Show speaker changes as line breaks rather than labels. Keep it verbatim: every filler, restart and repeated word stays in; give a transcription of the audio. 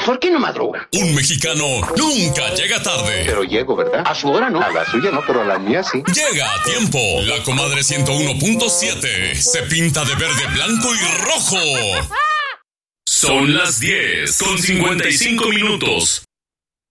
¿Por qué no madruga?
Un mexicano nunca llega tarde.
Pero llego, ¿verdad? A su hora, ¿no? A la suya no, pero a la mía sí.
Llega a tiempo. La comadre ciento uno punto siete se pinta de verde, blanco y rojo. Son las diez con cincuenta y cinco minutos.